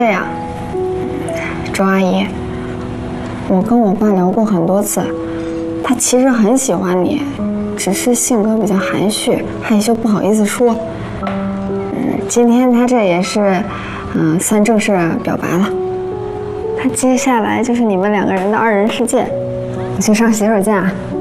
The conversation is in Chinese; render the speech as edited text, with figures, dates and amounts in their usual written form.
这样，周阿姨，我跟我爸聊过很多次，他其实很喜欢你，只是性格比较含蓄、害羞，不好意思说。今天他这也是，算正式表白了。他接下来就是你们两个人的2人世界。我去上洗手间啊。